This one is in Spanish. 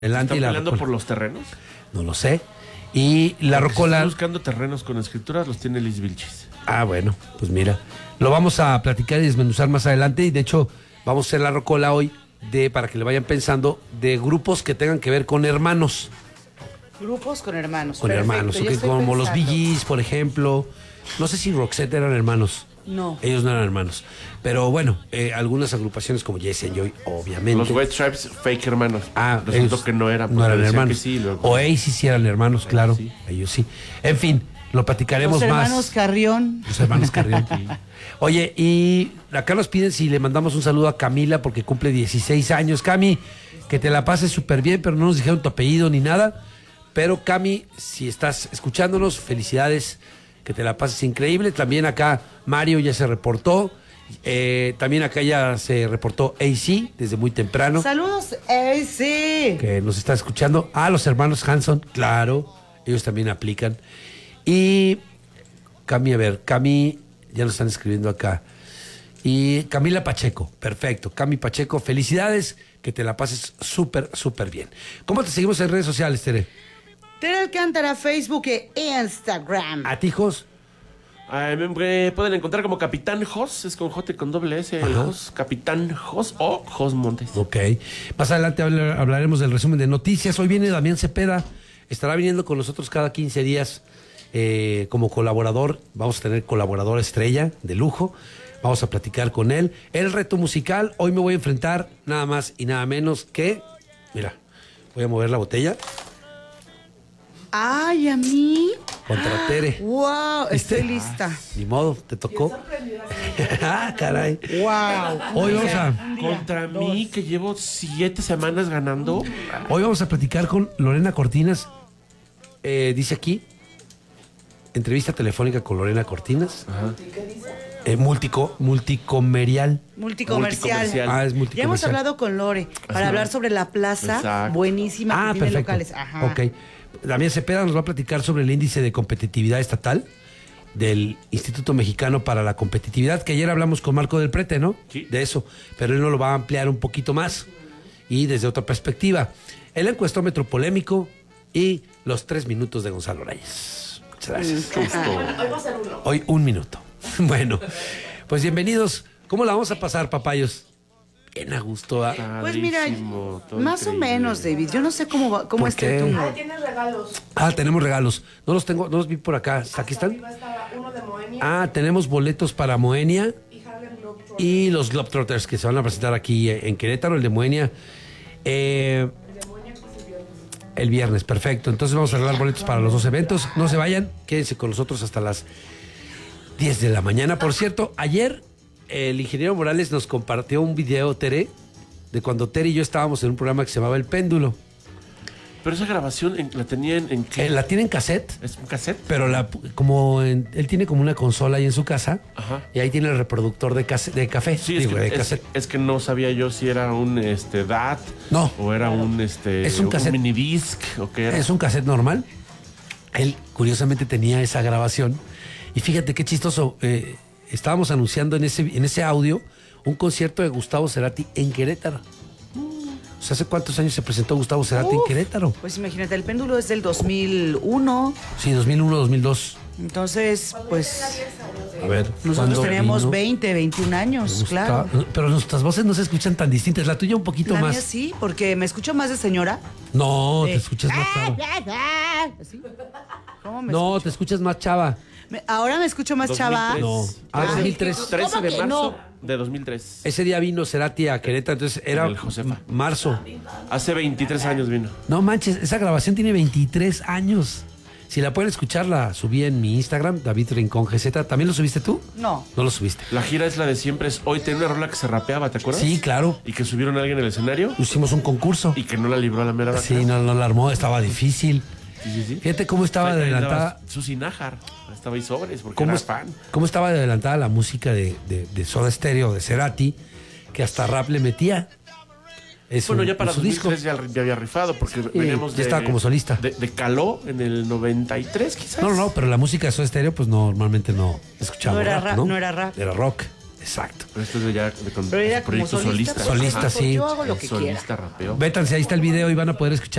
Adelante. ¿Están peleando por los terrenos? No lo sé. Y la rocola... Si están buscando terrenos con escrituras, los tiene Liz Vilchis. Ah, bueno, pues mira. Lo vamos a platicar y desmenuzar más adelante. Y de hecho, vamos a hacer la rocola hoy para que le vayan pensando, de grupos que tengan que ver con hermanos. Grupos con hermanos. Con Perfecto, hermanos. yo Okay, estoy como los pensando. Bee Gees, por ejemplo. No sé si Roxette eran hermanos. No. Ellos no eran hermanos. Pero bueno, algunas agrupaciones como Jesse and Joy, obviamente. Los White Stripes, fake hermanos. Ah, resultó ellos que no eran. No eran decían hermanos. que sí, luego... Oasis sí eran hermanos, claro. Sí. Ellos sí. En fin, lo platicaremos Los más. hermanos Carrión. Los hermanos Carrión. Oye, y acá nos piden si le mandamos un saludo a Camila porque cumple 16 años. Cami, que te la pases súper bien, pero no nos dijeron tu apellido ni nada. Pero Cami, si estás escuchándonos, felicidades, que te la pases increíble. También acá Mario ya se reportó. También acá ya se reportó AC desde muy temprano. Saludos, sí. Que nos está escuchando. Ah, los hermanos Hanson, claro, ellos también aplican. Y Cami, a ver, Cami, ya nos están escribiendo acá. Y Camila Pacheco, perfecto. Cami Pacheco, felicidades, que te la pases súper, súper bien. ¿Cómo te seguimos en redes sociales, Tere? Tere Alcántara, Facebook e Instagram. ¿A ti, Jos? Me pueden encontrar como Capitán Jos, es con J y con doble S, el Ajá. Jos, Capitán Jos o Jos Montes. Ok. Más adelante hablaremos del resumen de noticias. Hoy viene Damián Cepeda. Estará viniendo con nosotros cada 15 días como colaborador. Vamos a tener colaborador estrella de lujo. Vamos a platicar con él. El reto musical. Hoy me voy a enfrentar nada más y nada menos que... Mira, voy a mover la botella Ay, a mí. contra Tere. Wow, ¿Viste? estoy lista. Ni modo, te tocó. Ah, caray. Wow. Hoy vamos a... Contra mí, que llevo 7 semanas ganando. Hoy vamos a platicar con Lorena Cortinas. Dice aquí, entrevista telefónica con Lorena Cortinas. Ajá. Multicomerial. Multicomercial. Ah, es multicomercial. Ya hemos hablado con Lore para hablar sobre la plaza Exacto. buenísima que tiene Perfecto. locales. Ajá. Ok. Damián Cepeda nos va a platicar sobre el índice de competitividad estatal del Instituto Mexicano para la Competitividad, que ayer hablamos con Marco del Prete, ¿no? Sí. De eso, pero él nos lo va a ampliar un poquito más y desde otra perspectiva. El encuestómetro polémico y los 3 minutos de Gonzalo Reyes. Muchas gracias. Hoy 1 minuto. Bueno, pues bienvenidos. ¿Cómo la vamos a pasar, papayos? Bien a gusto, ¿ah? Pues mira, Padrísimo, todo más o increíble. menos, David. Yo no sé cómo ¿Por esté qué? tu... Ah, tenemos regalos. No los tengo, no los vi por acá. ¿Aquí están? Ah, tenemos boletos para Moenia y los Globetrotters que se van a presentar aquí en Querétaro, el de Moenia. El viernes, perfecto. Entonces vamos a arreglar boletos para los 2 eventos. No se vayan, quédense con nosotros hasta las 10 de la mañana. Por cierto, ayer el ingeniero Morales nos compartió un video, Tere, de cuando Tere y yo estábamos en un programa que se llamaba El Péndulo. Pero esa grabación la tenía en qué? La tiene en cassette. ¿Es un cassette? Pero él tiene como una consola ahí en su casa. Ajá. Y ahí tiene el reproductor de café. Sí, digo, de es cassette. que no sabía yo si era un DAT. No. O era un Es un cassette. minidisc o qué era. Es un cassette normal. Él curiosamente tenía esa grabación. Y fíjate qué chistoso. Estábamos anunciando en ese audio un concierto de Gustavo Cerati en Querétaro. O sea, ¿hace cuántos años se presentó Gustavo Cerati en Querétaro? Pues imagínate, el péndulo es del 2001. Sí, 2001, 2002. Entonces, pues A ver. nosotros ¿cuándo teníamos vino? 20, 21 años, claro. Pero nuestras voces no se escuchan tan distintas. La tuya un poquito La más. mía sí, porque me escucho más de señora. No, te De- escuchas más chava. ¿Así? ¿Cómo me No, escucho? te escuchas más chava. Ahora me escucho más chava. 2003. No. Ah, 2003. 13 ¿Cómo de que marzo no? de 2003. Ese día vino Cerati a Querétaro, entonces era el Josefa. marzo. Hace 23 años vino. No manches, esa grabación tiene 23 años. Si la pueden escuchar, la subí en mi Instagram, David Rincón GZ. ¿También lo subiste tú? No. No lo subiste. La gira es la de siempre. Es hoy tiene una rola que se rapeaba, ¿te acuerdas? Sí, claro. Y que subieron a alguien en el escenario Hicimos un concurso. y que no la libró a la mera hora. Sí, no la armó, estaba difícil. Sí. Fíjate cómo estaba Ahí adelantada. andaba Susi Nájar. Estaba ahí sobres porque ¿Cómo, era fan. cómo estaba adelantada la música de Soda Stereo, de Cerati, que hasta rap le metía. Bueno, ya para su disco. 2003 ya había rifado porque veníamos ya estaba como solista. De Caló en el 93 quizás. No, pero la música de Soda Stereo pues normalmente no escuchaba No era rap, rap, ¿no? no era rap. Era rock. Exacto. Pero esto es ya con Pero era como proyecto solista. solista. Solista, Pues, sí. Yo hago lo que quiera. Solista rapeo. Vétanse, ahí está el video y van a poder escuchar